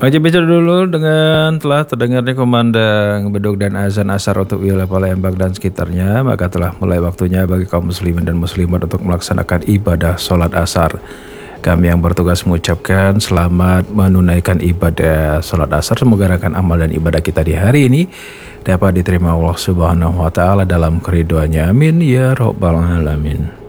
Oke, bicara dulu dengan telah terdengarnya kumandang beduk dan azan asar untuk wilayah Palembang dan sekitarnya, maka telah mulai waktunya bagi kaum muslimin dan muslimat untuk melaksanakan ibadah sholat asar. Kami yang bertugas mengucapkan selamat menunaikan ibadah sholat asar. Semoga rekan amal dan ibadah kita di hari ini dapat diterima Allah Subhanahu wa Ta'ala dalam keriduannya. Amin ya Rabbal Alamin.